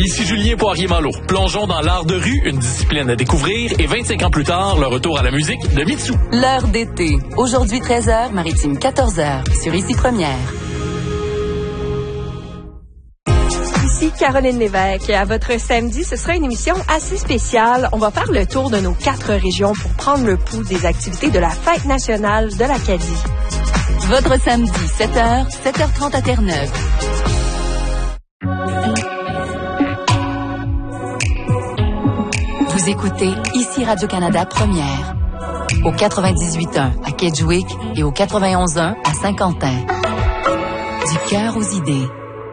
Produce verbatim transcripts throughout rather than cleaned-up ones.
Ici Julien Poirier-Malo. Plongeons dans l'art de rue, une discipline à découvrir, et vingt-cinq ans plus tard, le retour à la musique de Mitsou. L'heure d'été. Aujourd'hui treize heures, Maritime quatorze heures, sur Ici Première. Ici Caroline Lévesque. À votre samedi, ce sera une émission assez spéciale. On va faire le tour de nos quatre régions pour prendre le pouls des activités de la Fête nationale de l'Acadie. Votre samedi, sept heures, sept heures trente à Terre-Neuve. Vous écoutez Ici Radio-Canada Première. Au quatre-vingt-dix-huit point un à Kedgewick et au quatre-vingt-onze point un à Saint-Quentin. Du cœur aux idées.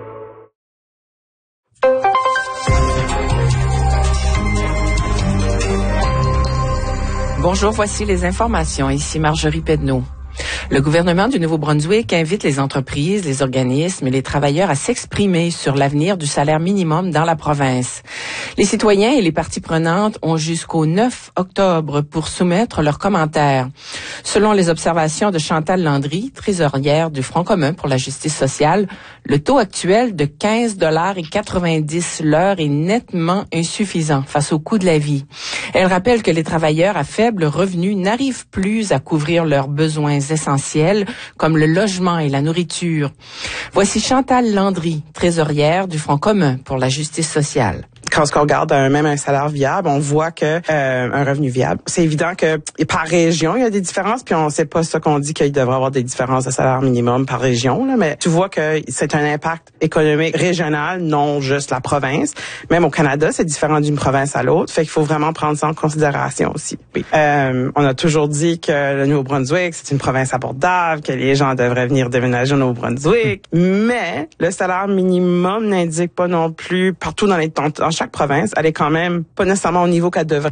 Bonjour, voici les informations. Ici Marjorie Pedneau. Le gouvernement du Nouveau-Brunswick invite les entreprises, les organismes et les travailleurs à s'exprimer sur l'avenir du salaire minimum dans la province. Les citoyens et les parties prenantes ont jusqu'au neuf octobre pour soumettre leurs commentaires. Selon les observations de Chantal Landry, trésorière du Front commun pour la justice sociale, le taux actuel de quinze dollars quatre-vingt-dix l'heure est nettement insuffisant face au coût de la vie. Elle rappelle que les travailleurs à faible revenu n'arrivent plus à couvrir leurs besoins essentiels comme le logement et la nourriture. Voici Chantal Landry, trésorière du Front commun pour la justice sociale. Quand on regarde un, même un salaire viable, on voit que euh, un revenu viable. C'est évident que par région, il y a des différences, puis on sait pas ça qu'on dit qu'il devrait y avoir des différences de salaire minimum par région, là, mais tu vois que c'est un impact économique régional, non juste la province. Même au Canada, c'est différent d'une province à l'autre, fait qu'il faut vraiment prendre ça en considération aussi. Oui. Euh, on a toujours dit que le Nouveau-Brunswick, c'est une province abordable, que les gens devraient venir déménager au Nouveau-Brunswick, mais le salaire minimum n'indique pas non plus partout dans les dans chaque province, elle est quand même pas nécessairement au niveau qu'elle devrait.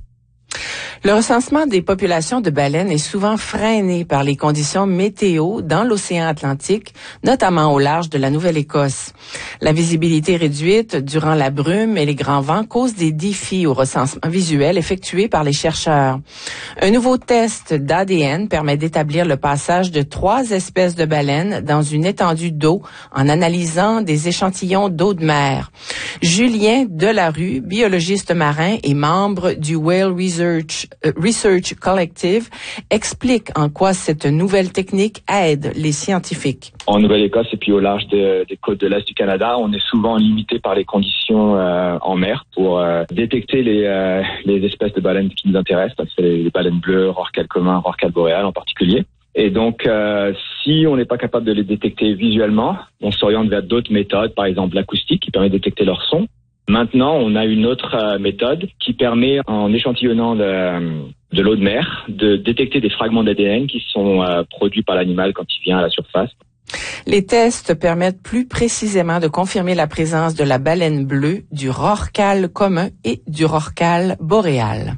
Le recensement des populations de baleines est souvent freiné par les conditions météo dans l'océan Atlantique, notamment au large de la Nouvelle-Écosse. La visibilité réduite durant la brume et les grands vents cause des défis au recensement visuel effectué par les chercheurs. Un nouveau test d'A D N permet d'établir le passage de trois espèces de baleines dans une étendue d'eau en analysant des échantillons d'eau de mer. Julien Delarue, biologiste marin et membre du Whale Research Research Collective, explique en quoi cette nouvelle technique aide les scientifiques. En Nouvelle-Écosse et puis au large de, des côtes de l'Est du Canada, on est souvent limité par les conditions euh, en mer pour euh, détecter les, euh, les espèces de baleines qui nous intéressent. C'est les, les baleines bleues, rorqual commun, rorqual boréal en particulier. Et donc, euh, si on n'est pas capable de les détecter visuellement, on s'oriente vers d'autres méthodes, par exemple l'acoustique qui permet de détecter leur son. Maintenant, on a une autre euh, méthode qui permet, en échantillonnant de, de l'eau de mer, de détecter des fragments d'A D N qui sont euh, produits par l'animal quand il vient à la surface. Les tests permettent plus précisément de confirmer la présence de la baleine bleue, du rorqual commun et du rorqual boréal.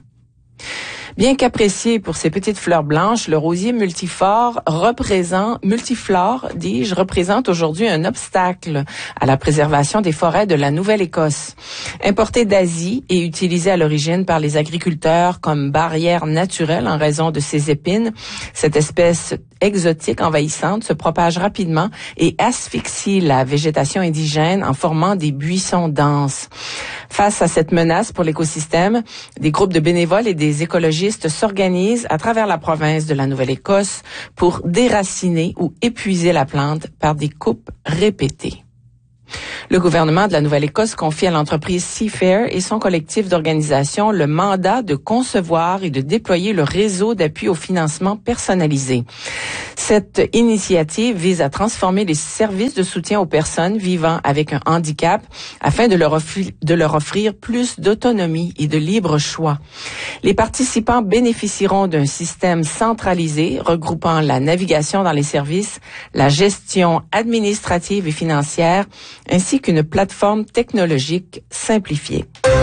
Bien qu'apprécié pour ses petites fleurs blanches, le rosier multiflore représente, multiflore, dis-je, représente aujourd'hui un obstacle à la préservation des forêts de la Nouvelle-Écosse. Importé d'Asie et utilisé à l'origine par les agriculteurs comme barrière naturelle en raison de ses épines, cette espèce exotique envahissante se propage rapidement et asphyxie la végétation indigène en formant des buissons denses. Face à cette menace pour l'écosystème, des groupes de bénévoles et des écologistes s'organisent à travers la province de la Nouvelle-Écosse pour déraciner ou épuiser la plante par des coupes répétées. Le gouvernement de la Nouvelle-Écosse confie à l'entreprise Seafair et son collectif d'organisation le mandat de concevoir et de déployer le réseau d'appui au financement personnalisé. Cette initiative vise à transformer les services de soutien aux personnes vivant avec un handicap afin de leur offrir, de leur offrir plus d'autonomie et de libre choix. Les participants bénéficieront d'un système centralisé regroupant la navigation dans les services, la gestion administrative et financière, ainsi qu'une plateforme technologique simplifiée.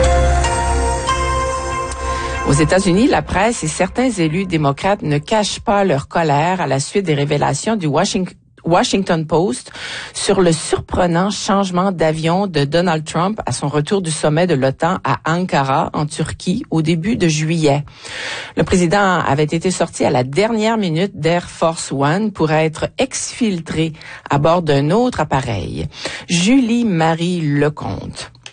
Aux États-Unis, la presse et certains élus démocrates ne cachent pas leur colère à la suite des révélations du Washington Washington Post sur le surprenant changement d'avion de Donald Trump à son retour du sommet de l'OTAN à Ankara, en Turquie, au début de juillet. Le président avait été sorti à la dernière minute d'Air Force One pour être exfiltré à bord d'un autre appareil. Julie-Marie Lecomte.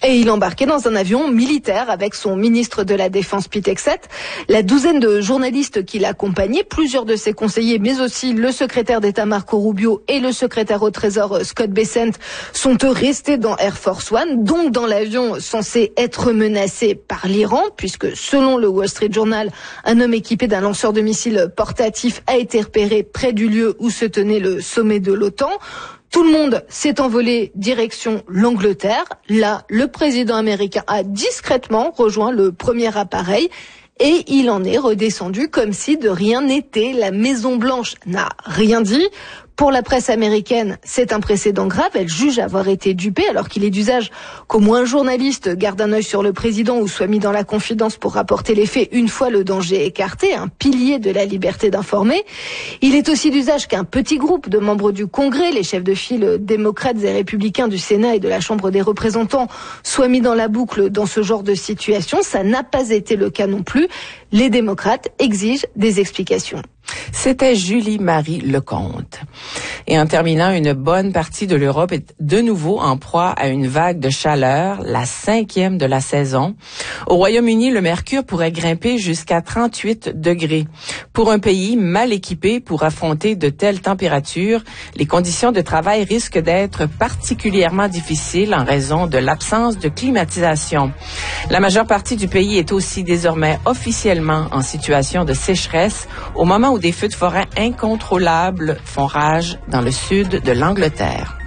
Et il embarquait dans un avion militaire avec son ministre de la Défense Pete Hegseth. La douzaine de journalistes qui l'accompagnaient, plusieurs de ses conseillers, mais aussi le secrétaire d'État Marco Rubio et le secrétaire au Trésor Scott Bessent sont eux restés dans Air Force One, donc dans l'avion censé être menacé par l'Iran, puisque selon le Wall Street Journal, un homme équipé d'un lanceur de missiles portatif a été repéré près du lieu où se tenait le sommet de l'OTAN. Tout le monde s'est envolé direction l'Angleterre. Là, le président américain a discrètement rejoint le premier appareil et il en est redescendu comme si de rien n'était. La Maison-Blanche n'a rien dit. Pour la presse américaine, c'est un précédent grave. Elle juge avoir été dupée alors qu'il est d'usage qu'au moins un journaliste garde un œil sur le président ou soit mis dans la confidence pour rapporter les faits une fois le danger écarté, un pilier de la liberté d'informer. Il est aussi d'usage qu'un petit groupe de membres du Congrès, les chefs de file démocrates et républicains du Sénat et de la Chambre des représentants, soient mis dans la boucle dans ce genre de situation. Ça n'a pas été le cas non plus. Les démocrates exigent des explications. C'était Julie-Marie Lecomte. Et en terminant, une bonne partie de l'Europe est de nouveau en proie à une vague de chaleur, la cinquième de la saison. Au Royaume-Uni, le mercure pourrait grimper jusqu'à trente-huit degrés. Pour un pays mal équipé pour affronter de telles températures, les conditions de travail risquent d'être particulièrement difficiles en raison de l'absence de climatisation. La majeure partie du pays est aussi désormais officiellement en situation de sécheresse au moment où des feux de forêt incontrôlables font rage dans le sud de l'Angleterre.